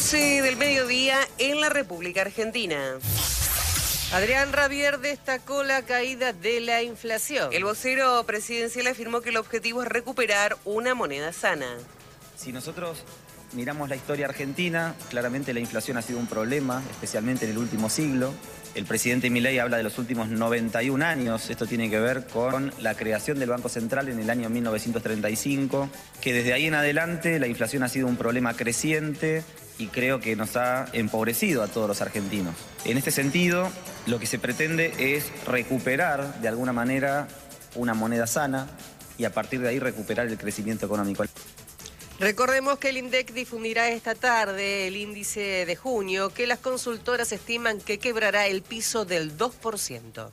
12 del mediodía en la República Argentina. Adrián Rabier destacó la caída de la inflación. El vocero presidencial afirmó que el objetivo es recuperar una moneda sana. Si nosotros miramos la historia argentina, claramente la inflación ha sido un problema, especialmente en el último siglo. El presidente Milei habla de los últimos 91 años. Esto tiene que ver con la creación del Banco Central en el año 1935, que desde ahí en adelante la inflación ha sido un problema creciente y creo que nos ha empobrecido a todos los argentinos. En este sentido, lo que se pretende es recuperar de alguna manera una moneda sana y a partir de ahí recuperar el crecimiento económico. Recordemos que el INDEC difundirá esta tarde el índice de junio, que las consultoras estiman que quebrará el piso del 2%.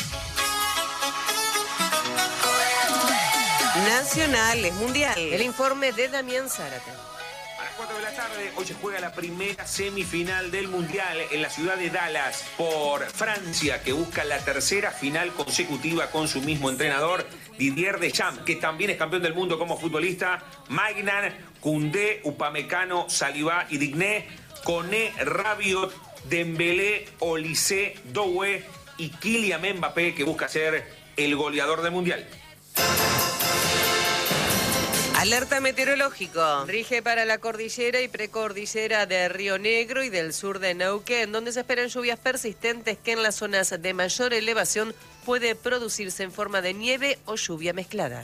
Nacional es mundial. El informe de Damián Zárate. A las 4 de la tarde, hoy se juega la primera semifinal del Mundial en la ciudad de Dallas por Francia, que busca la tercera final consecutiva con su mismo entrenador, Didier Deschamps, que también es campeón del mundo como futbolista. Maignan, Koundé, Upamecano, Saliba y Digné, Koné, Rabiot, Dembélé, Olise, Doué y Kylian Mbappé, que busca ser el goleador del Mundial. Alerta meteorológico. Rige para la cordillera y precordillera de Río Negro y del sur de Neuquén, donde se esperan lluvias persistentes que en las zonas de mayor elevación puede producirse en forma de nieve o lluvia mezclada.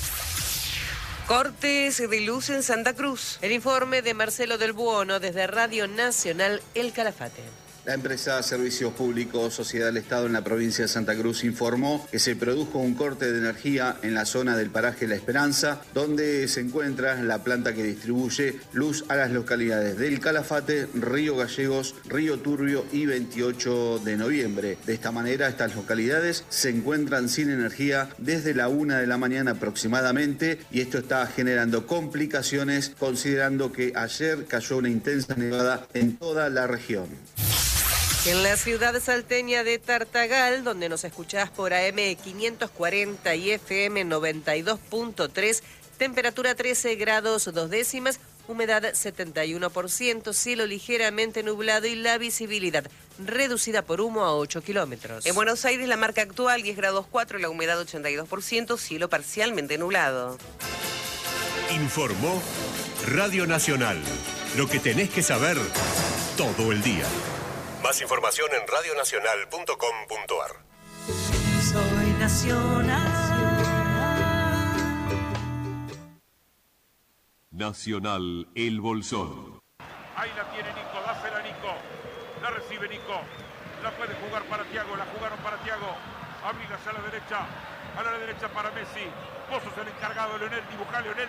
Cortes de luz en Santa Cruz. El informe de Marcelo del Buono desde Radio Nacional El Calafate. La empresa Servicios Públicos Sociedad del Estado en la provincia de Santa Cruz informó que se produjo un corte de energía en la zona del paraje La Esperanza, donde se encuentra la planta que distribuye luz a las localidades del Calafate, Río Gallegos, Río Turbio y 28 de noviembre. De esta manera, estas localidades se encuentran sin energía desde la 1 de la mañana aproximadamente, y esto está generando complicaciones considerando que ayer cayó una intensa nevada en toda la región. En la ciudad salteña de Tartagal, donde nos escuchás por AM 540 y FM 92.3, temperatura 13 grados 2 décimas, humedad 71%, cielo ligeramente nublado y la visibilidad reducida por humo a 8 kilómetros. En Buenos Aires la marca actual 10 grados 4, la humedad 82%, cielo parcialmente nublado. Informó Radio Nacional. Lo que tenés que saber todo el día. Más información en radionacional.com.ar. Soy nacional. Nacional El Bolsón. Ahí la tiene Nico, dásela Nico. La recibe Nico. La puede jugar para Thiago, la jugaron para Thiago. Abrígase a la derecha para Messi. Vos sos el encargado, Leonel. Dibuja Leonel.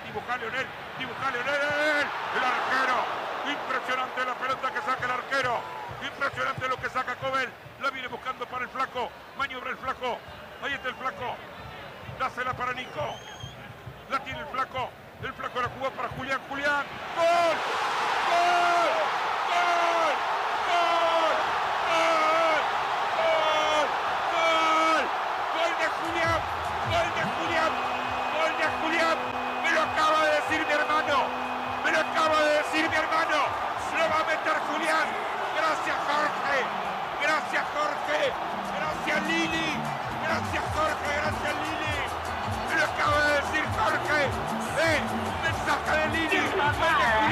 El arquero. Impresionante la pelota que saca el arquero. Impresionante lo que saca Cobel. La viene buscando para el flaco. Maniobra el flaco. Ahí está el flaco. Dásela para Nico. La tiene el flaco. El flaco la jugó para Julián. ¡Gol! ¡Gol! ¡Gol! ¡Gol! ¡Gol! ¡Gol! ¡Gol! ¡Gol de Julián! ¡Gol de Julián! ¡Gol de Julián! ¡Me lo acaba de decir mi hermano! ¡Lo va a meter Julián! ¡Gracias, Jorge! ¡Gracias, Lili! ¡Gracias, Jorge! ¡Gracias, Lili! ¡Me lo acaba de decir Jorge! ¡Mensaje de Lili! ¡Gol de Julián!